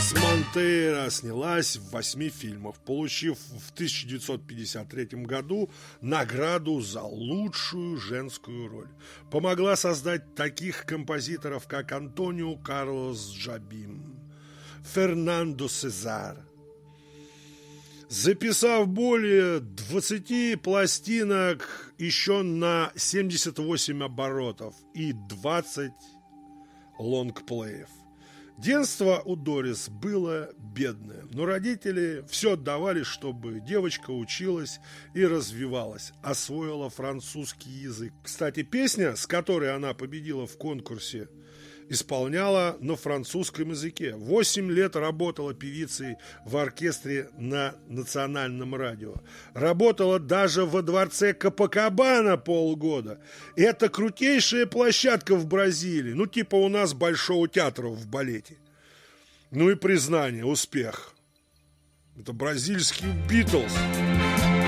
Мисс Монтейро снялась в 8 фильмах, получив в 1953 году награду за лучшую женскую роль. Помогла создать таких композиторов, как Антонио Карлос Джобим, Фернандо Сезар. Записав более 20 пластинок еще на 78 оборотов и 20 лонгплеев. Детство у Дорис было бедное, но родители все отдавали, чтобы девочка училась и развивалась, освоила французский язык. Кстати, песня, с которой она победила в конкурсе, исполняла на французском языке. 8 лет работала певицей в оркестре на национальном радио. Работала даже во дворце Копакабана полгода. Это крутейшая площадка в Бразилии. Ну, типа у нас Большого театра в балете. Ну и признание, успех. Это бразильский Битлз.